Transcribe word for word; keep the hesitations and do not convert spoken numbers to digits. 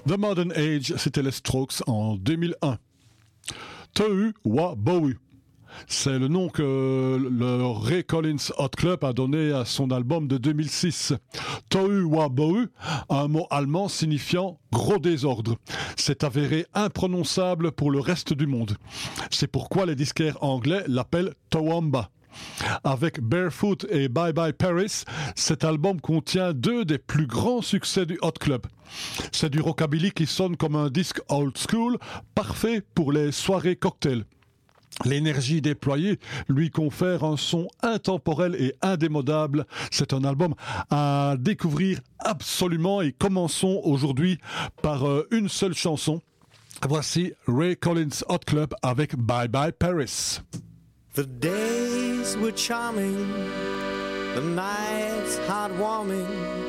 The Modern Age, c'était les Strokes en deux mille un. Tohu Wa Bohu. C'est le nom que le Ray Collins Hot Club a donné à son album de deux mille six. Tohu Wa Bohu, un mot allemand signifiant gros désordre. C'est avéré imprononçable pour le reste du monde. C'est pourquoi les disquaires anglais l'appellent Towamba. Avec Barefoot et Bye Bye Paris, cet album contient deux des plus grands succès du Hot Club. C'est du rockabilly qui sonne comme un disque old school, parfait pour les soirées cocktails. L'énergie déployée lui confère un son intemporel et indémodable. C'est un album à découvrir absolument et commençons aujourd'hui par euh, une seule chanson. Voici Ray Collins Hot Club avec Bye Bye Paris. The days were charming, the nights heartwarming.